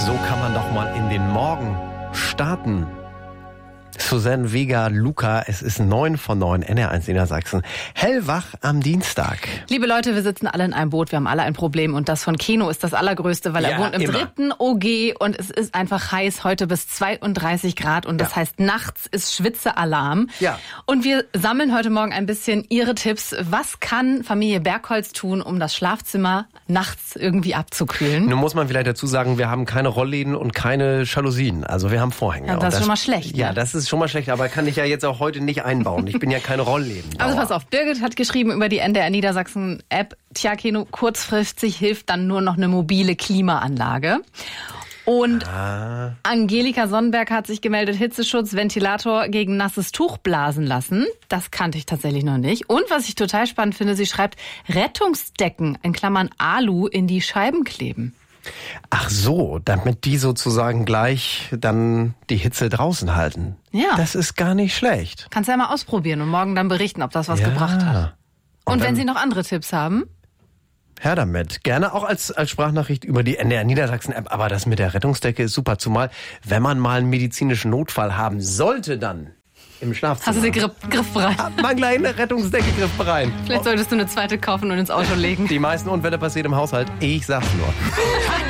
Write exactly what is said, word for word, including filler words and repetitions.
So kann man doch mal in den Morgen starten. Susanne Vega Luca, es ist neun von neun, N R eins Niedersachsen. Hellwach am Dienstag. Liebe Leute, wir sitzen alle in einem Boot, wir haben alle ein Problem und das von Keno ist das allergrößte, weil Ja, er wohnt im immer. dritten O G und es ist einfach heiß, heute bis zweiunddreißig Grad und das Ja. heißt, nachts ist Schwitzealarm. Ja. Und wir sammeln heute Morgen ein bisschen Ihre Tipps. Was kann Familie Bergholz tun, um das Schlafzimmer nachts irgendwie abzukühlen? Nun muss man vielleicht dazu sagen, wir haben keine Rollläden und keine Jalousien. Also wir haben Vorhänge. Ja, das Und ist schon mal schlecht, Ja, ne? das ist schon mal schlecht, aber kann ich ja jetzt auch heute nicht einbauen. Ich bin ja keine Rollläden. Also pass auf, Birgit hat geschrieben über die N D R Niedersachsen App, tja Keno, kurzfristig hilft dann nur noch eine mobile Klimaanlage. Und Ah. Angelika Sonnenberg hat sich gemeldet, Hitzeschutz, Ventilator gegen nasses Tuch blasen lassen. Das kannte ich tatsächlich noch nicht. Und was ich total spannend finde, sie schreibt, Rettungsdecken, in Klammern Alu, in die Scheiben kleben. Ach so, damit die sozusagen gleich dann die Hitze draußen halten. Ja. Das ist gar nicht schlecht. Kannst ja mal ausprobieren und morgen dann berichten, ob das was Ja. gebracht hat. Und, Und wenn dann- Sie noch andere Tipps haben? Her damit. Gerne auch als, als Sprachnachricht über die N D R Niedersachsen-App. Aber das mit der Rettungsdecke ist super. Zumal, wenn man mal einen medizinischen Notfall haben sollte, dann im Schlafzimmer. Hast du sie griff, griffbereit? Hat man gleich eine Rettungsdecke griffbereit. Vielleicht solltest du eine zweite kaufen und ins Auto legen. Die meisten Unfälle passieren im Haushalt. Ich sag's nur.